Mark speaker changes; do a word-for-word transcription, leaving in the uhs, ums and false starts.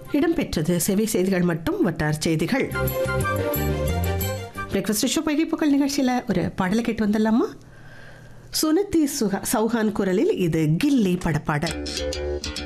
Speaker 1: இடம்பெற்றது சேவை செய்திகள் மட்டும் வட்டார் செய்திகள். பிரேக்ஃபாஸ்ட் ஷோ பகிர்ப்புகள் நிகழ்ச்சியில் ஒரு பாடலை கேட்டு வந்துடலாமா? சுனத்தி சுஹா சௌஹான் குரலில் இது கில்லி படப்பாடல்.